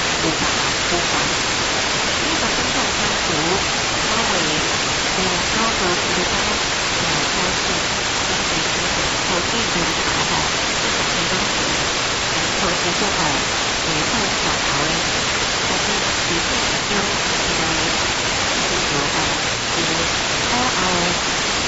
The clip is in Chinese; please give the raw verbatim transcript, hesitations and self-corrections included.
无法出还。日本公众家族包围在高和福的家小家境，因为日本后进入茶的日本黑帮群，然后接受了结婚小桃人